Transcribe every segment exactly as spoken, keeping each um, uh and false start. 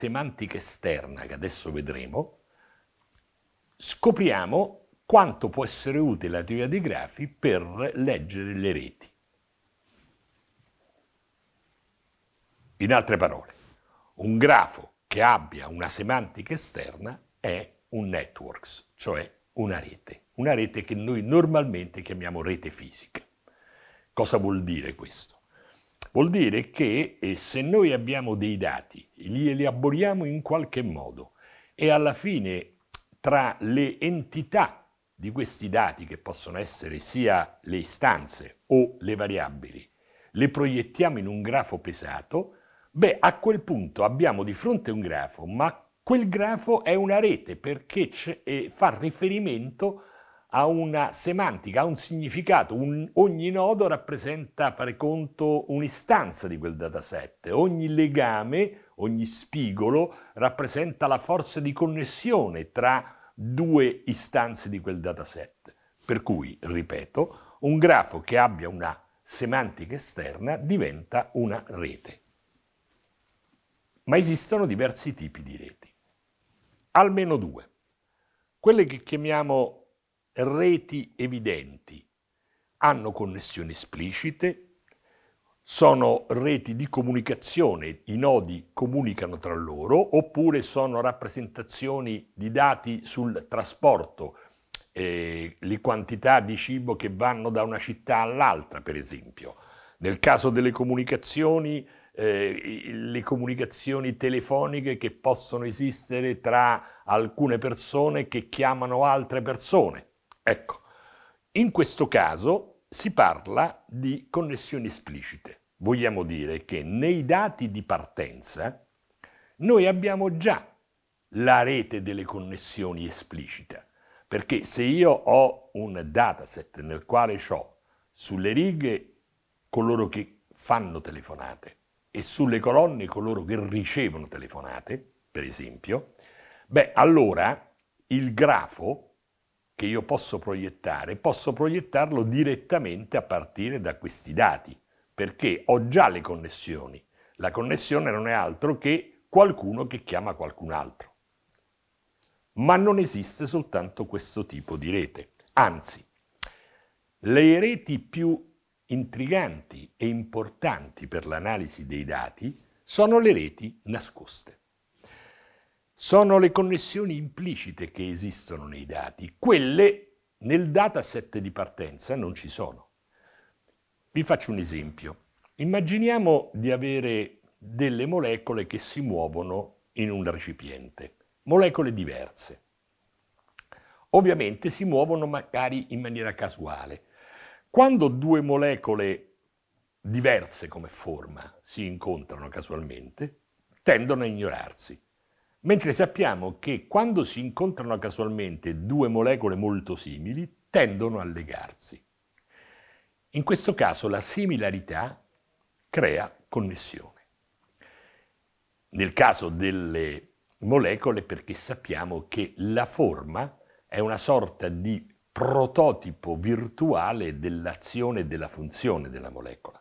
semantica esterna, che adesso vedremo, scopriamo quanto può essere utile la teoria dei grafi per leggere le reti. In altre parole, un grafo che abbia una semantica esterna è un networks, cioè una rete, una rete che noi normalmente chiamiamo rete fisica. Cosa vuol dire questo? Vuol dire che eh, se noi abbiamo dei dati, li elaboriamo in qualche modo e alla fine tra le entità di questi dati, che possono essere sia le istanze o le variabili, le proiettiamo in un grafo pesato, beh, a quel punto abbiamo di fronte un grafo, ma quel grafo è una rete perché eh, fa riferimento a una semantica, a un significato. Un, ogni nodo rappresenta, fare conto, un'istanza di quel dataset. Ogni legame, ogni spigolo rappresenta la forza di connessione tra due istanze di quel dataset. Per cui, ripeto, un grafo che abbia una semantica esterna diventa una rete. Ma esistono diversi tipi di reti, almeno due. Quelle che chiamiamo reti evidenti hanno connessioni esplicite, sono reti di comunicazione, i nodi comunicano tra loro, oppure sono rappresentazioni di dati sul trasporto, eh, le quantità di cibo che vanno da una città all'altra, per esempio. Nel caso delle comunicazioni, eh, le comunicazioni telefoniche che possono esistere tra alcune persone che chiamano altre persone. Ecco, in questo caso si parla di connessioni esplicite. Vogliamo dire che nei dati di partenza noi abbiamo già la rete delle connessioni esplicite, perché se io ho un dataset nel quale ho sulle righe coloro che fanno telefonate e sulle colonne coloro che ricevono telefonate, per esempio, beh, allora il grafo che io posso proiettare, posso proiettarlo direttamente a partire da questi dati, perché ho già le connessioni. La connessione non è altro che qualcuno che chiama qualcun altro. Ma non esiste soltanto questo tipo di rete. Anzi, le reti più intriganti e importanti per l'analisi dei dati sono le reti nascoste. Sono le connessioni implicite che esistono nei dati, quelle nel dataset di partenza non ci sono. Vi faccio un esempio. Immaginiamo di avere delle molecole che si muovono in un recipiente, molecole diverse. Ovviamente si muovono magari in maniera casuale. Quando due molecole diverse come forma si incontrano casualmente, tendono a ignorarsi. Mentre sappiamo che quando si incontrano casualmente due molecole molto simili, tendono a legarsi. In questo caso la similarità crea connessione. Nel caso delle molecole, perché sappiamo che la forma è una sorta di prototipo virtuale dell'azione e della funzione della molecola.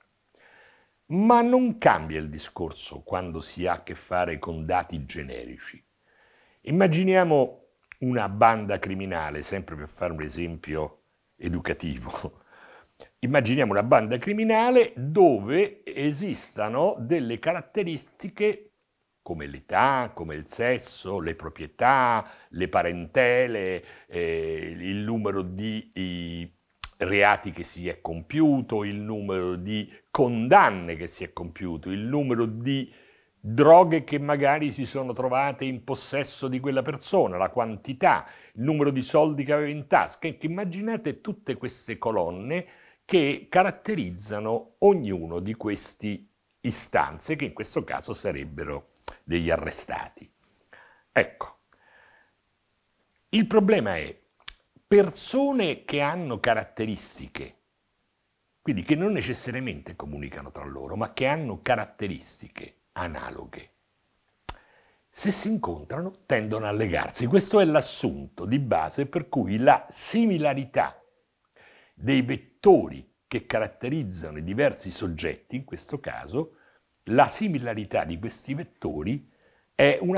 Ma non cambia il discorso quando si ha a che fare con dati generici. Immaginiamo una banda criminale, sempre per fare un esempio educativo. Immaginiamo una banda criminale dove esistano delle caratteristiche come l'età, come il sesso, le proprietà, le parentele, eh, il numero di i, reati che si è compiuto, il numero di condanne che si è compiuto, il numero di droghe che magari si sono trovate in possesso di quella persona, la quantità, il numero di soldi che aveva in tasca. Immaginate tutte queste colonne che caratterizzano ognuno di queste istanze, che in questo caso sarebbero degli arrestati. Ecco, il problema è persone che hanno caratteristiche, quindi che non necessariamente comunicano tra loro, ma che hanno caratteristiche analoghe. Se si incontrano, tendono a legarsi. Questo è l'assunto di base per cui la similarità dei vettori che caratterizzano i diversi soggetti, in questo caso, la similarità di questi vettori è una